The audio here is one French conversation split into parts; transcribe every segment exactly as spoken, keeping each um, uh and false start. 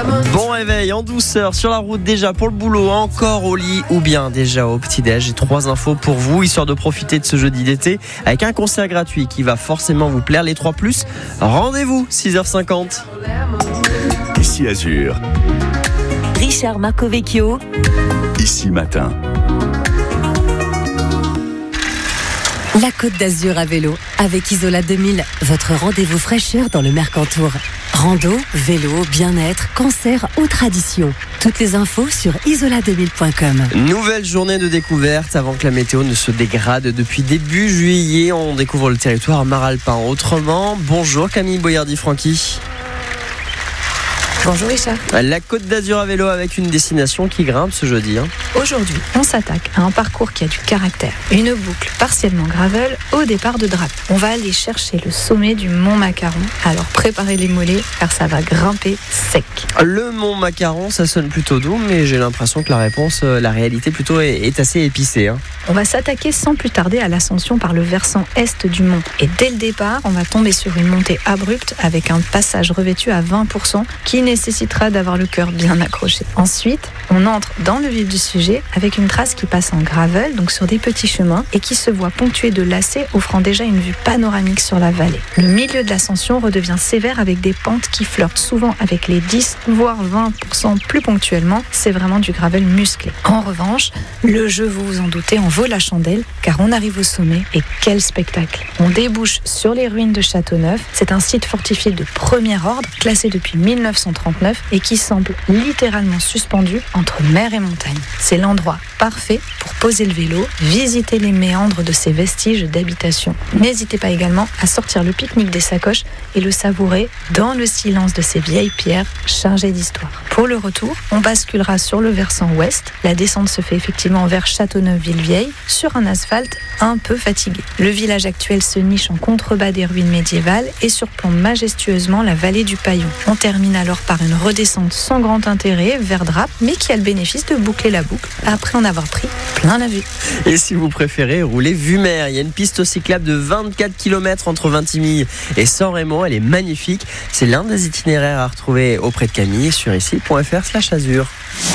Bon réveil en douceur sur la route déjà pour le boulot, encore au lit ou bien déjà au petit-déj. J'ai trois infos pour vous, histoire de profiter de ce jeudi d'été avec un concert gratuit qui va forcément vous plaire. Les trois plus, rendez-vous six heures cinquante. Ici Azur. Richard Marcovecchio. Ici Matin. La Côte d'Azur à vélo, avec Isola deux mille, votre rendez-vous fraîcheur dans le Mercantour. Rando, vélo, bien-être, concert ou tradition. Toutes les infos sur isola deux mille point com. Nouvelle journée de découverte avant que la météo ne se dégrade. Depuis début juillet, on découvre le territoire maralpin autrement. Bonjour Camille Boyardi-Franqui. Bonjour Richard. La Côte d'Azur à vélo avec une destination qui grimpe ce jeudi. Hein. Aujourd'hui, on s'attaque à un parcours qui a du caractère. Une boucle partiellement gravel au départ de Drape. On va aller chercher le sommet du Mont Macaron. Alors préparez les mollets car ça va grimper sec. Le Mont Macaron, ça sonne plutôt doux, mais j'ai l'impression que la réponse, la réalité plutôt est, est assez épicée. Hein. On va s'attaquer sans plus tarder à l'ascension par le versant est du mont. Et dès le départ, on va tomber sur une montée abrupte avec un passage revêtu à vingt pour cent qui nécessitera d'avoir le cœur bien accroché. Ensuite, on entre dans le vif du sujet avec une trace qui passe en gravel, donc sur des petits chemins, et qui se voit ponctuée de lacets offrant déjà une vue panoramique sur la vallée. Le milieu de l'ascension redevient sévère avec des pentes qui flirtent souvent avec les dix voire vingt pour cent plus ponctuellement. C'est vraiment du gravel musclé. En revanche, le jeu, vous vous en doutez, en vaut la chandelle, car on arrive au sommet et quel spectacle! On débouche sur les ruines de Châteauneuf. C'est un site fortifié de premier ordre, classé depuis mille neuf cent trente-neuf et qui semble littéralement suspendu entre mer et montagne. C'est l'endroit parfait pour poser le vélo, visiter les méandres de ces vestiges d'habitation. N'hésitez pas également à sortir le pique-nique des sacoches et le savourer dans le silence de ces vieilles pierres chargées d'histoire. Pour le retour, on basculera sur le versant ouest. La descente se fait effectivement vers Châteauneuf-Ville-Vieille sur un asphalte un peu fatigué. Le village actuel se niche en contrebas des ruines médiévales et surplombe majestueusement la vallée du Paillon. On termine alors par une redescente sans grand intérêt vers Drape, mais qui a le bénéfice de boucler la boucle après en avoir pris plein la vue. Et si vous préférez rouler vue mer, il y a une piste cyclable de vingt-quatre kilomètres entre Vintimille et San Remo. Elle est magnifique. C'est l'un des itinéraires à retrouver auprès de Camille sur ici point f r slash azur.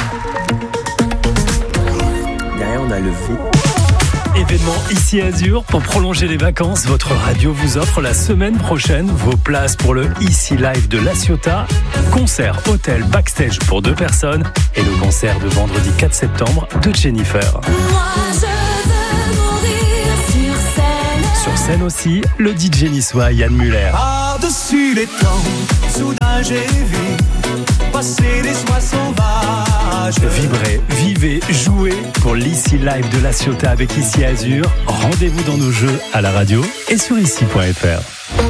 Derrière, on a le V. Événement Ici Azur, pour prolonger les vacances, votre radio vous offre la semaine prochaine vos places pour le Ici Live de La Ciotat, concert, hôtel, backstage pour deux personnes et le concert de vendredi quatre septembre de Jennifer. Moi, je veux mourir sur scène. Sur scène aussi, le D J niçois Yann Muller. Par-dessus les temps, soudain j'ai vu passer des soies sauvages. Vibrez, vivez, jouez pour l'Ici Live de La Ciotat avec Ici Azur. Rendez-vous dans nos jeux à la radio et sur ici point f r.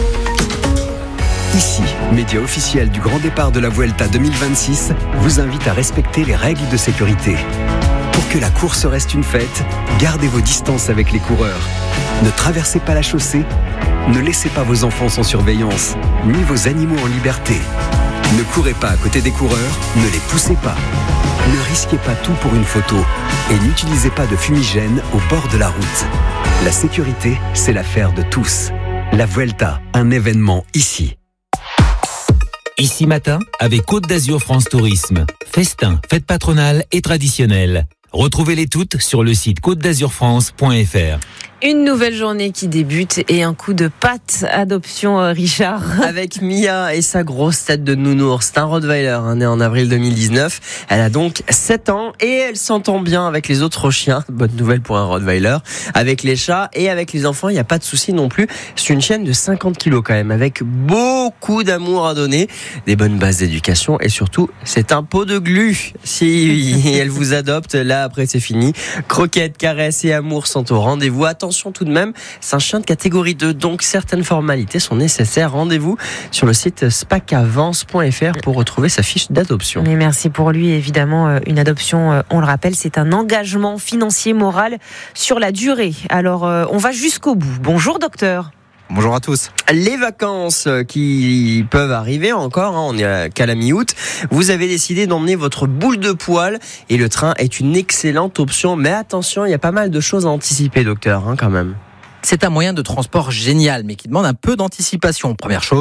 Ici, média officiel du grand départ de la Vuelta deux mille vingt-six, vous invite à respecter les règles de sécurité. Pour que la course reste une fête, gardez vos distances avec les coureurs. Ne traversez pas la chaussée, ne laissez pas vos enfants sans surveillance, ni vos animaux en liberté. Ne courez pas à côté des coureurs, ne les poussez pas. Ne risquez pas tout pour une photo et n'utilisez pas de fumigène au bord de la route. La sécurité, c'est l'affaire de tous. La Vuelta, un événement ici. Ici Matin, avec Côte d'Azur France Tourisme. Festin, fête patronale et traditionnelle. Retrouvez-les toutes sur le site côte d'azur france point f r. Une nouvelle journée qui débute et un coup de patte adoption, euh, Richard. Avec Mia et sa grosse tête de nounours. C'est un Rottweiler, hein, né en avril deux mille dix-neuf. Elle a donc sept ans et elle s'entend bien avec les autres chiens. Bonne nouvelle pour un Rottweiler. Avec les chats et avec les enfants, il n'y a pas de souci non plus. C'est une chienne de cinquante kilos quand même, avec beaucoup d'amour à donner, des bonnes bases d'éducation et surtout, c'est un pot de glu. Si elle vous adopte, là après c'est fini. Croquettes, caresses et amour sont au rendez-vous. Attention tout de même, c'est un chien de catégorie deux, donc certaines formalités sont nécessaires. Rendez-vous sur le site spacavance point f r pour retrouver sa fiche d'adoption. Mais merci pour lui, évidemment, une adoption, on le rappelle, c'est un engagement financier, moral sur la durée. Alors, on va jusqu'au bout. Bonjour docteur. Bonjour à tous. Les vacances qui peuvent arriver encore, hein, on est qu'à la mi-août. Vous avez décidé d'emmener votre boule de poil et le train est une excellente option. Mais attention, il y a pas mal de choses à anticiper, docteur, hein, quand même. C'est un moyen de transport génial, mais qui demande un peu d'anticipation. Première chose,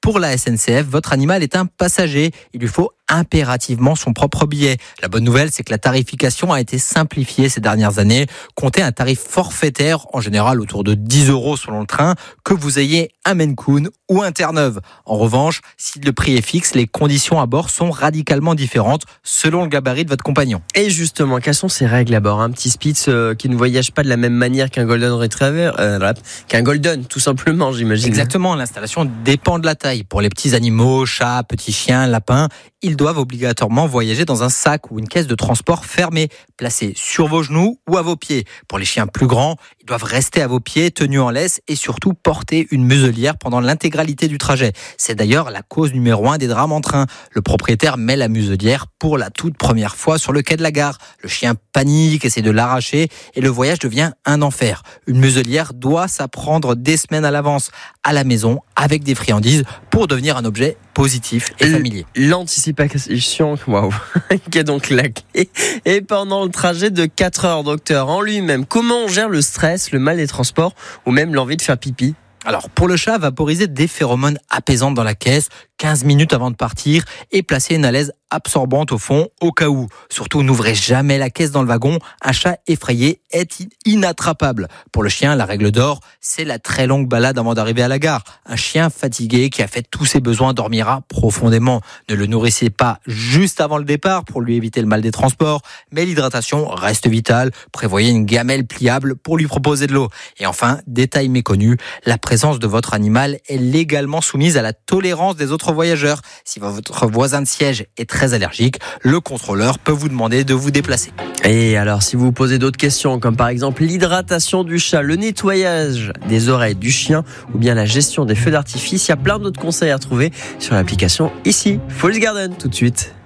pour la S N C F, votre animal est un passager. Il lui faut impérativement son propre billet. La bonne nouvelle, c'est que la tarification a été simplifiée ces dernières années. Comptez un tarif forfaitaire, en général autour de dix euros selon le train, que vous ayez un Maine Coon ou un Terre-Neuve. En revanche, si le prix est fixe, les conditions à bord sont radicalement différentes selon le gabarit de votre compagnon. Et justement, quelles sont ces règles à bord ? Un petit Spitz euh, qui ne voyage pas de la même manière qu'un Golden Retriever, euh, qu'un Golden, tout simplement, j'imagine. Exactement, l'installation dépend de la taille. Pour les petits animaux, chats, petits chiens, lapins, ils doivent obligatoirement voyager dans un sac ou une caisse de transport fermée, placée sur vos genoux ou à vos pieds. Pour les chiens plus grands, ils doivent rester à vos pieds, tenus en laisse et surtout porter une muselière pendant l'intégralité du trajet. C'est d'ailleurs la cause numéro un des drames en train. Le propriétaire met la muselière pour la toute première fois sur le quai de la gare. Le chien panique, essaie de l'arracher et le voyage devient un enfer. Une muselière doit s'apprendre des semaines à l'avance à la maison avec des friandises pour devenir un objet positif et familier. L'anticipation, waouh, qui est donc la clé. Et pendant le trajet de quatre heures, docteur, en lui-même, comment on gère le stress, le mal des transports ou même l'envie de faire pipi ? Alors, pour le chat, vaporiser des phéromones apaisantes dans la caisse quinze minutes avant de partir et placer une alaise absorbante au fond au cas où. Surtout, n'ouvrez jamais la caisse dans le wagon. Un chat effrayé est inattrapable. Pour le chien, la règle d'or, c'est la très longue balade avant d'arriver à la gare. Un chien fatigué qui a fait tous ses besoins dormira profondément. Ne le nourrissez pas juste avant le départ pour lui éviter le mal des transports, mais l'hydratation reste vitale. Prévoyez une gamelle pliable pour lui proposer de l'eau. Et enfin, détail méconnu, la présence de votre animal est légalement soumise à la tolérance des autres voyageurs. Si votre voisin de siège est très allergique, le contrôleur peut vous demander de vous déplacer. Et alors, si vous vous posez d'autres questions, comme par exemple l'hydratation du chat, le nettoyage des oreilles du chien ou bien la gestion des feux d'artifice, il y a plein d'autres conseils à trouver sur l'application ici, Falls Garden, tout de suite.